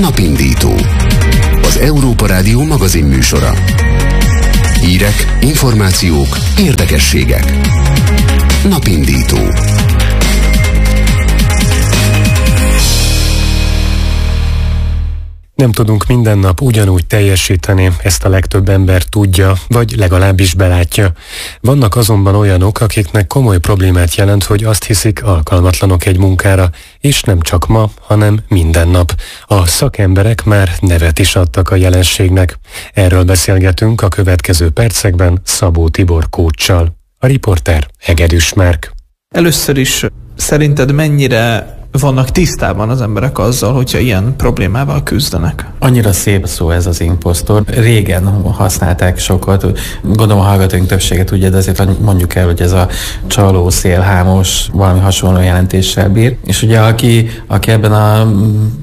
Napindító. Az Európa Rádió magazin műsora. Hírek, információk, érdekességek. Napindító. Nem tudunk minden nap ugyanúgy teljesíteni, ezt a legtöbb ember tudja, vagy legalábbis belátja. Vannak azonban olyanok, akiknek komoly problémát jelent, hogy azt hiszik, alkalmatlanok egy munkára, és nem csak ma, hanem minden nap. A szakemberek már nevet is adtak a jelenségnek. Erről beszélgetünk a következő percekben Szabó Tibor coachsal. A riporter Hegedűs Márk. Először is szerinted mennyire vannak tisztában az emberek azzal, hogyha ilyen problémával küzdenek? Annyira szép szó ez az imposztor. Régen használták sokat. Gondolom a hallgatóink többsége tudja, de azért mondjuk el, hogy ez a csaló, szélhámos, valami hasonló jelentéssel bír. És ugye aki ebben a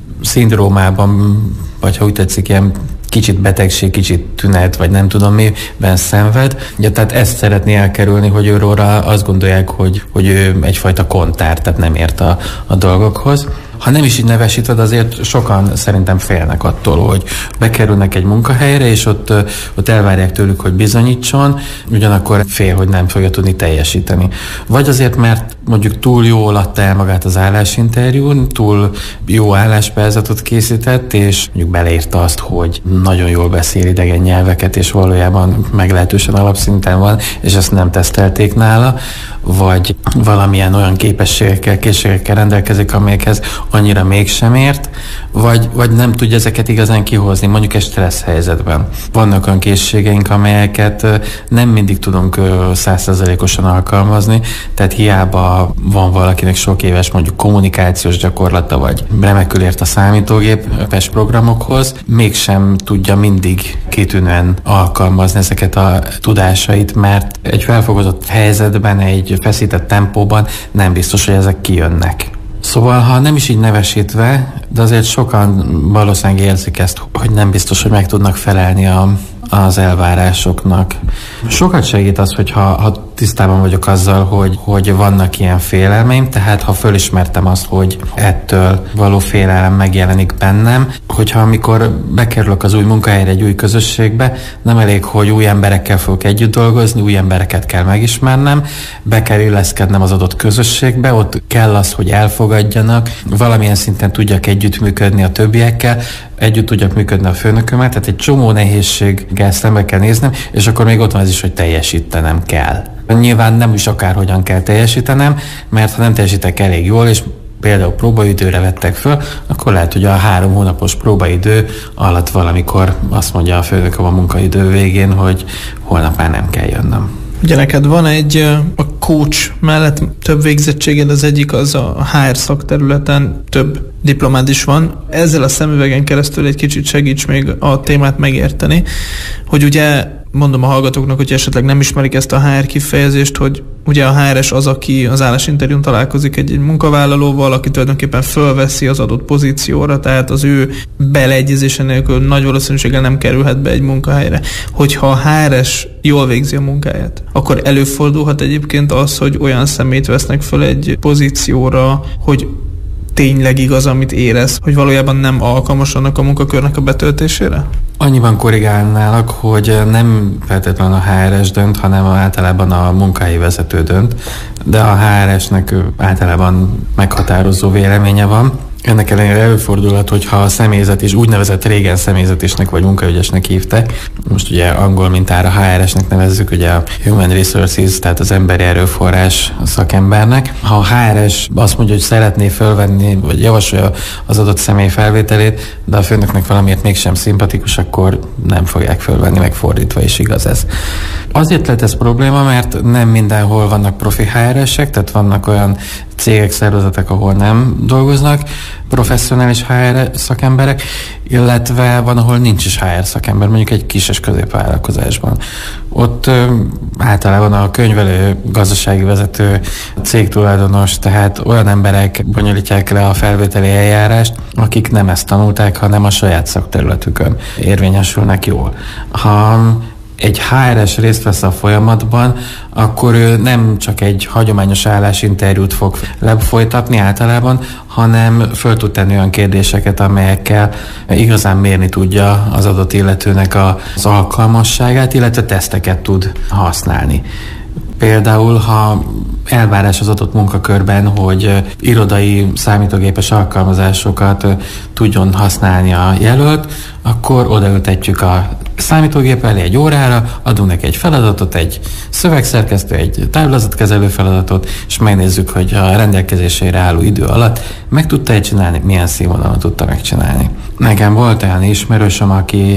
szindrómában, vagy ha úgy tetszik, ilyen kicsit betegség, kicsit tünet, vagy nem tudom miben szenved. Ugye, tehát ezt szeretné elkerülni, hogy őről azt gondolják, hogy ő egyfajta kontár, tehát nem ért a dolgokhoz. Ha nem is így nevesíted, azért sokan szerintem félnek attól, hogy bekerülnek egy munkahelyre, és ott elvárják tőlük, hogy bizonyítson, ugyanakkor fél, hogy nem fogja tudni teljesíteni. Vagy azért, mert mondjuk túl jól adta el magát az állásinterjún, túl jó álláspályázatot készített, és mondjuk beleírta azt, hogy nagyon jól beszél idegen nyelveket, és valójában meglehetősen alapszinten van, és ezt nem tesztelték nála, vagy valamilyen olyan képességekkel, készségekkel rendelkezik, amelyekhez annyira mégsem ért, vagy nem tudja ezeket igazán kihozni, mondjuk egy stressz helyzetben. Vannak olyan készségeink, amelyeket nem mindig tudunk 100%-osan alkalmazni, tehát hiába van valakinek sok éves mondjuk kommunikációs gyakorlata, vagy remekül ért a számítógépes programokhoz, mégsem tudja mindig kitűnően alkalmazni ezeket a tudásait, mert egy felfogozott helyzetben, egy feszített tempóban nem biztos, hogy ezek kijönnek. Szóval, ha nem is így nevesítve, de azért sokan valószínűleg érzik ezt, hogy nem biztos, hogy meg tudnak felelni az elvárásoknak. Sokat segít az, hogyha tisztában vagyok azzal, hogy vannak ilyen félelmeim, tehát ha fölismertem azt, hogy ettől való félelem megjelenik bennem, hogyha amikor bekerülök az új munkahelyre, egy új közösségbe, nem elég, hogy új emberekkel fogok együtt dolgozni, új embereket kell megismernem, be kell illeszkednem az adott közösségbe, ott kell az, hogy elfogadjanak, valamilyen szinten tudjak együttműködni a többiekkel, együtt tudjak működni a főnökömmel, tehát egy csomó nehézséggel szembe kell néznem, és akkor még ott van ez is, hogy teljesítenem kell. Nyilván nem is akárhogyan kell teljesítenem, mert ha nem teljesítek elég jól, és például próbaidőre vettek föl, akkor lehet, hogy a 3 hónapos próbaidő alatt valamikor azt mondja a főnököm a munkaidő végén, hogy holnap már nem kell jönnöm. Ugye neked van a coach mellett több végzettséged, az egyik az a HR szakterületen, több diplomád is van. Ezzel a szemüvegen keresztül egy kicsit segíts még a témát megérteni, hogy ugye mondom a hallgatóknak, hogy esetleg nem ismerik ezt a HR kifejezést, hogy ugye a HRS az, aki az állásinterjún találkozik egy munkavállalóval, aki tulajdonképpen fölveszi az adott pozícióra, tehát az ő beleegyezése nélkül nagy valószínűséggel nem kerülhet be egy munkahelyre. Hogyha a HRS jól végzi a munkáját, akkor előfordulhat egyébként az, hogy olyan személyt vesznek föl egy pozícióra, hogy tényleg igaz, amit érez, hogy valójában nem alkalmas annak a munkakörnek a betöltésére? Annyiban korrigálnálak, hogy nem feltétlenül a HRS dönt, hanem általában a munkahelyi vezető dönt, de a HRS-nek általában meghatározó véleménye van. Ennek ellenére előfordulhat, hogyha a személyzet is úgynevezett régen személyzetésnek vagy munkaügyesnek hívták. Most ugye angol mintára HRS-nek nevezzük, ugye a Human Resources, tehát az emberi erőforrás szakembernek. Ha a HRS azt mondja, hogy szeretné fölvenni, vagy javasolja az adott személy felvételét, de a főnöknek valamiért mégsem szimpatikus, akkor nem fogják fölvenni, meg fordítva is igaz ez. Azért lett ez probléma, mert nem mindenhol vannak profi HRS-ek, tehát vannak olyan cégek, szervezetek, ahol nem dolgoznak professzionális HR szakemberek, illetve van, ahol nincs is HR szakember, mondjuk egy kis és középvállalkozásban. Ott általában a könyvelő, gazdasági vezető, cégtulajdonos, tehát olyan emberek bonyolítják le a felvételi eljárást, akik nem ezt tanulták, hanem a saját szakterületükön érvényesülnek jól. Ha egy HRS részt vesz a folyamatban, akkor ő nem csak egy hagyományos állásinterjút fog lefolytatni általában, hanem föl tud tenni olyan kérdéseket, amelyekkel igazán mérni tudja az adott illetőnek az alkalmasságát, illetve teszteket tud használni. Például, ha elvárás az adott munkakörben, hogy irodai számítógépes alkalmazásokat tudjon használni a jelölt, akkor odaültetjük a számítógép elé egy órára, adunk neki egy feladatot, egy szövegszerkesztő, egy táblázatkezelő feladatot, és megnézzük, hogy a rendelkezésére álló idő alatt meg tudta csinálni, milyen színvonalon tudta megcsinálni. Nekem volt olyan ismerősöm,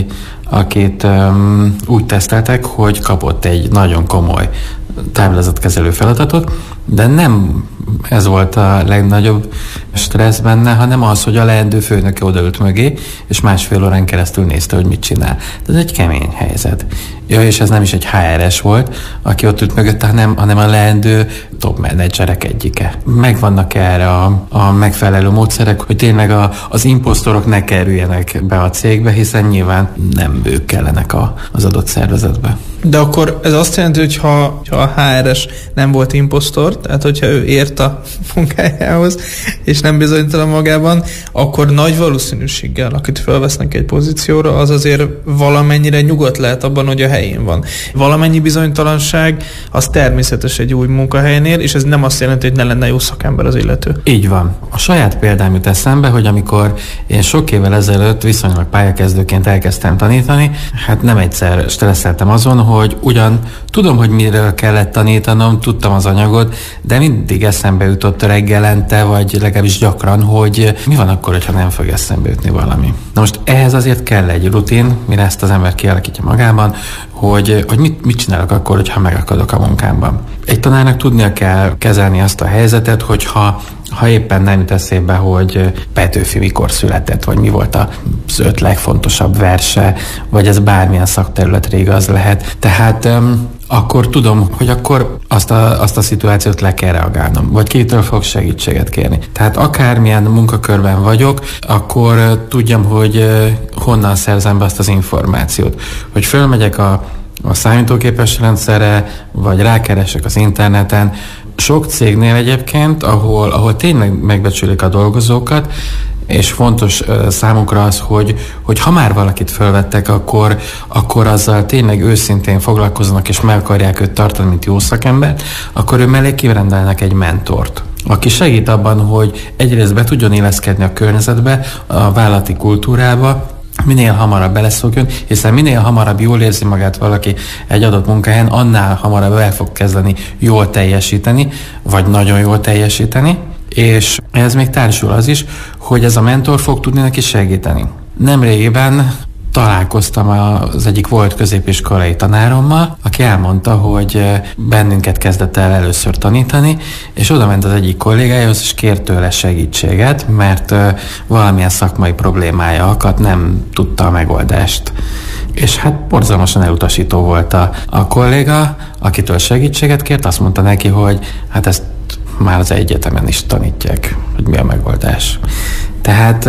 akit úgy teszteltek, hogy kapott egy nagyon komoly táblázatkezelő feladatot, de nem ez volt a legnagyobb stressz benne, hanem az, hogy a leendő főnöke odaült mögé, és másfél órán keresztül nézte, hogy mit csinál. Ez egy kemény helyzet. Ja, és ez nem is egy HRS volt, aki ott ült mögötte, hanem a leendő top menedzserek egyike. Megvannak erre a megfelelő módszerek, hogy tényleg az imposztorok ne kerüljenek be a cégbe, hiszen nyilván nem ők kellenek az adott szervezetbe. De akkor ez azt jelenti, hogy ha a HRS nem volt imposztor, tehát hogyha ő ért a munkájához, és nem bizonytalan magában, akkor nagy valószínűséggel, akit felvesznek egy pozícióra, az azért valamennyire nyugodt lehet abban, hogy a helyén van. Valamennyi bizonytalanság az természetes egy új munkahelynél, és ez nem azt jelenti, hogy ne lenne jó szakember az illető. Így van. A saját példám jut eszembe, hogy amikor én sok évvel ezelőtt viszonylag pályakezdőként elkezdtem tanítani, hát nem egyszer stresszeltem azon, hogy ugyan tudom, hogy miről kellett tanítanom, tudtam az anyagot, de mindig eszembe jutott reggelente, vagy legalábbis gyakran, hogy mi van akkor, hogyha nem fog eszembe jutni valami. Na most ehhez azért kell egy rutin, mire ezt az ember kialakítja magában, hogy mit csinálok akkor, hogyha megakadok a munkámban. Egy tanárnak tudnia kell kezelni azt a helyzetet, hogyha éppen nem jut eszébe, hogy Petőfi mikor született, vagy mi volt az 5 legfontosabb verse, vagy ez bármilyen szakterületre igaz lehet. Tehát akkor tudom, hogy akkor azt a szituációt le kell reagálnom, vagy kitől fog segítséget kérni. Tehát akármilyen munkakörben vagyok, akkor tudjam, hogy honnan szerzem be azt az információt. Hogy fölmegyek a számítógépes rendszerre, vagy rákeresek az interneten. Sok cégnél egyébként, ahol tényleg megbecsülik a dolgozókat, és fontos számukra az, hogy ha már valakit fölvettek, akkor azzal tényleg őszintén foglalkoznak, és meg akarják őt tartani, mint jó szakembert, akkor ő mellé kirendelnek egy mentort, aki segít abban, hogy egyrészt be tudjon illeszkedni a környezetbe, a vállalati kultúrába, minél hamarabb beleszokjon, hiszen minél hamarabb jól érzi magát valaki egy adott munkahelyen, annál hamarabb el fog kezdeni jól teljesíteni, vagy nagyon jól teljesíteni, és ehhez még társul az is, hogy ez a mentor fog tudni neki segíteni. Nemrégiben találkoztam az egyik volt középiskolai tanárommal, aki elmondta, hogy bennünket kezdett el először tanítani, és oda ment az egyik kollégájához, és kért tőle segítséget, mert valamilyen szakmai problémája akadt, nem tudta a megoldást. És hát borzalmasan elutasító volt a kolléga, akitől segítséget kért, azt mondta neki, hogy hát ezt már az egyetemen is tanítják, hogy mi a megoldás. Tehát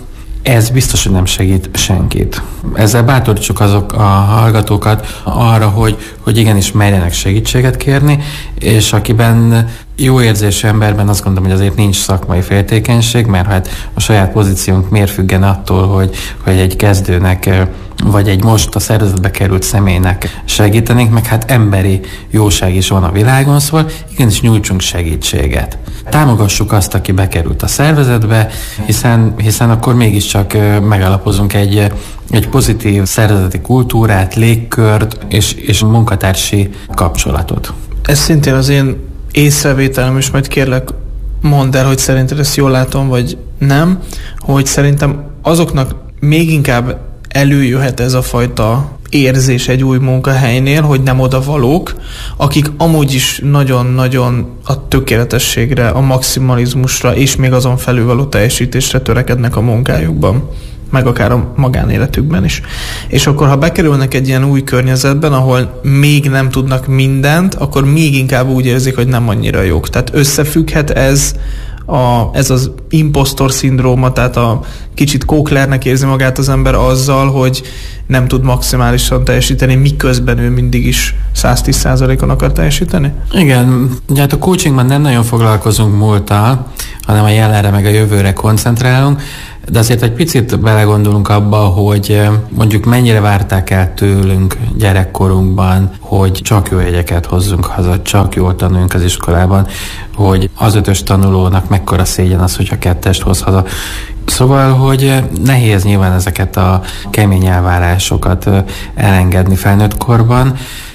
ez biztos, hogy nem segít senkit. Ezzel bátorítsuk azok a hallgatókat arra, hogy igenis merjenek segítséget kérni, és akiben jó érzésű emberben azt gondolom, hogy azért nincs szakmai féltékenység, mert hát a saját pozíciónk miért függen attól, hogy egy kezdőnek vagy egy most a szervezetbe került személynek segítenénk, meg hát emberi jóság is van a világon, szóval igenis nyújtsunk segítséget. Támogassuk azt, aki bekerült a szervezetbe, hiszen akkor mégiscsak megalapozunk egy pozitív szervezeti kultúrát, légkört és munkatársi kapcsolatot. Ez szintén az én észrevételem, és majd kérlek mondd el, hogy szerinted ezt jól látom, vagy nem, hogy szerintem azoknak még inkább előjöhet ez a fajta érzés egy új munkahelynél, hogy nem odavalók, akik amúgy is nagyon-nagyon a tökéletességre, a maximalizmusra és még azon felül való teljesítésre törekednek a munkájukban, meg akár a magánéletükben is. És akkor, ha bekerülnek egy ilyen új környezetben, ahol még nem tudnak mindent, akkor még inkább úgy érzik, hogy nem annyira jók. Tehát összefügghet ez ez az impostor szindróma, tehát a kicsit kóklernek érzi magát az ember azzal, hogy nem tud maximálisan teljesíteni, miközben ő mindig is 110%-on akar teljesíteni? Igen, ugye hát a coachingban nem nagyon foglalkozunk múlttal, hanem a jelenre meg a jövőre koncentrálunk, de azért egy picit belegondolunk abba, hogy mondjuk mennyire várták el tőlünk gyerekkorunkban, hogy csak jó jegyeket hozzunk haza, csak jól tanuljunk az iskolában, hogy az 5-ös tanulónak mekkora szégyen az, hogyha 2-est hoz haza. Szóval, hogy nehéz nyilván ezeket a kemény elvárásokat elengedni felnőtt korban,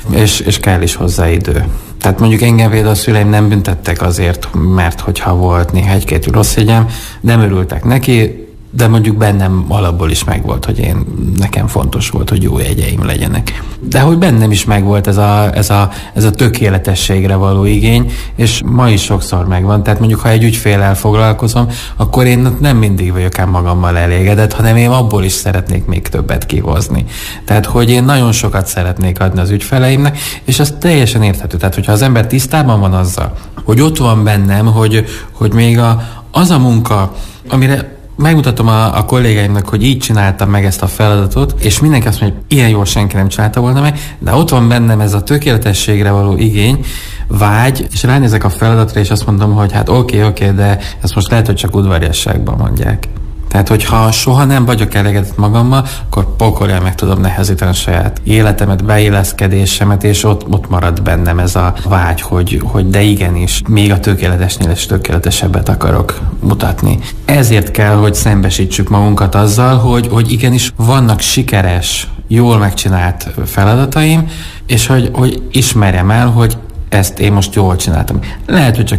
és kell is hozzá idő. Tehát mondjuk engem például a szüleim nem büntettek azért, mert hogyha volt néha egy-két rossz jegyem, nem örültek neki, de mondjuk bennem alapból is megvolt, hogy nekem fontos volt, hogy jó jegyeim legyenek. De hogy bennem is megvolt ez a tökéletességre való igény, és ma is sokszor megvan. Tehát mondjuk, ha egy ügyféllel foglalkozom, akkor én nem mindig vagyok ám magammal elégedett, hanem én abból is szeretnék még többet kihozni. Tehát, hogy én nagyon sokat szeretnék adni az ügyfeleimnek, és ez teljesen érthető. Tehát, hogyha az ember tisztában van azzal, hogy ott van bennem, hogy még az a munka, amire megmutatom a kollégáimnak, hogy így csináltam meg ezt a feladatot, és mindenki azt mondja, hogy ilyen jól senki nem csinálta volna meg, de ott van bennem ez a tökéletességre való igény, vágy, és ránézek a feladatra, és azt mondom, hogy hát oké, de ezt most lehet, hogy csak udvariasságban mondják. Tehát, hogyha soha nem vagyok elégedett magammal, akkor pokolja meg tudom nehezíteni a saját életemet, beilleszkedésemet, és ott marad bennem ez a vágy, hogy de igenis, még a tökéletesnél is tökéletesebbet akarok mutatni. Ezért kell, hogy szembesítsük magunkat azzal, hogy igenis vannak sikeres, jól megcsinált feladataim, és hogy ismerjem el, hogy ezt én most jól csináltam. Lehet, hogy csak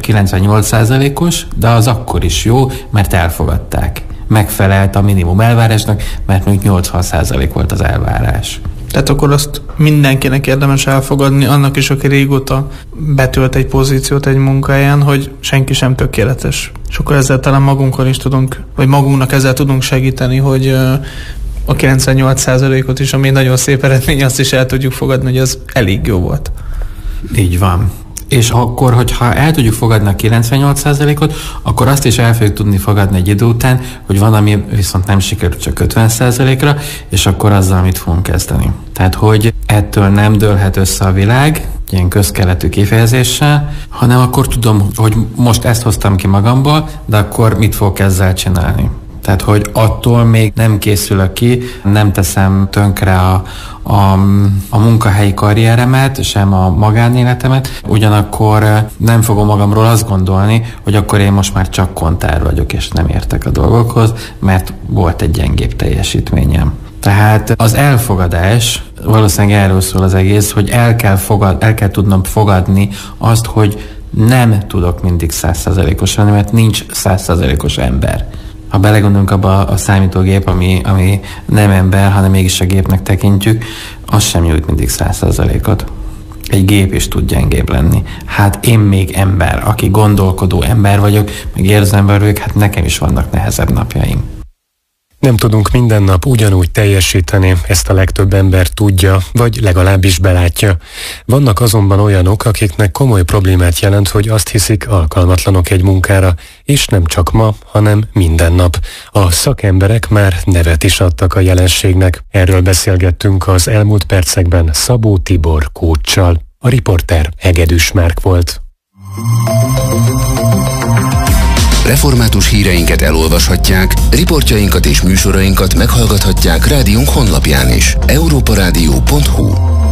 98%-os, de az akkor is jó, mert elfogadták. Megfelelt a minimum elvárásnak, mert mondjuk 80% volt az elvárás. Tehát akkor azt mindenkinek érdemes elfogadni, annak is, aki régóta betölt egy pozíciót egy munkáján, hogy senki sem tökéletes. És akkor ezzel talán magunkon is tudunk, vagy magunknak ezzel tudunk segíteni, hogy a 98%-ot is, ami nagyon szép eredmény, azt is el tudjuk fogadni, hogy az elég jó volt. Így van. És akkor, hogyha el tudjuk fogadni a 98%-ot, akkor azt is el fogjuk tudni fogadni egy idő után, hogy van, ami viszont nem sikerült csak 50%-ra, és akkor azzal mit fogunk kezdeni. Tehát, hogy ettől nem dőlhet össze a világ, ilyen közkeletű kifejezéssel, hanem akkor tudom, hogy most ezt hoztam ki magamból, de akkor mit fogok ezzel csinálni. Tehát, hogy attól még nem készülök ki, nem teszem tönkre a munkahelyi karrieremet, sem a magánéletemet, ugyanakkor nem fogom magamról azt gondolni, hogy akkor én most már csak kontár vagyok, és nem értek a dolgokhoz, mert volt egy gyengébb teljesítményem. Tehát az elfogadás, valószínűleg erről szól az egész, hogy el kell tudnom fogadni azt, hogy nem tudok mindig 100%-os lenni, mert nincs 100%-os ember. Ha belegondolunk abba a számítógép, ami nem ember, hanem mégis a gépnek tekintjük, az sem nyújt mindig 100%-ot. Egy gép is tud gyengébb lenni. Hát én még ember, aki gondolkodó ember vagyok, meg érző ember vagyok, hát nekem is vannak nehezebb napjaim. Nem tudunk minden nap ugyanúgy teljesíteni, ezt a legtöbb ember tudja, vagy legalábbis belátja. Vannak azonban olyanok, akiknek komoly problémát jelent, hogy azt hiszik, alkalmatlanok egy munkára, és nem csak ma, hanem minden nap. A szakemberek már nevet is adtak a jelenségnek. Erről beszélgettünk az elmúlt percekben Szabó Tibor coachsal. A riporter Hegedűs Márk volt. Református híreinket elolvashatják, riportjainkat és műsorainkat meghallgathatják rádiónk honlapján is. europaradio.hu